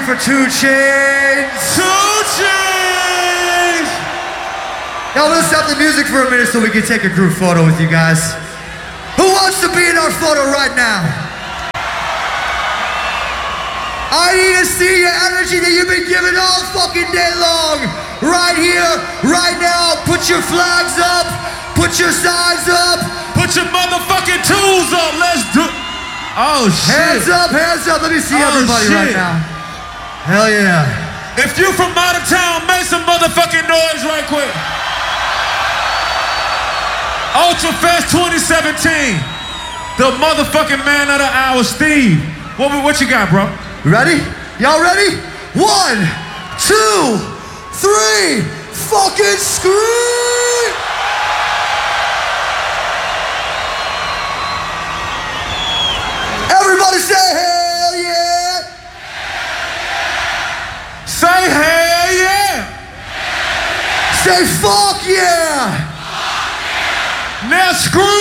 for 2 Chainz. 2 Chainz! Now let's stop the music for a minute so we can take a group photo with you guys. Who wants to be in our photo right now? I need to see your energy that you've been giving all fucking day long. Right here, right now. Put your flags up. Put your signs up. Put your motherfucking tools up. Let's do. Oh shit. Hands up, hands up. Let me see everybody right now. Hell yeah. If you're from out of town, make some motherfucking noise right quick. Ultrafest 2017. The motherfucking man of the hour, Steve. What you got, bro? Ready? Y'all ready? 1, 2, 3, fucking scream! Everybody say hell yeah! Say hell yeah! Say fuck yeah! Now screw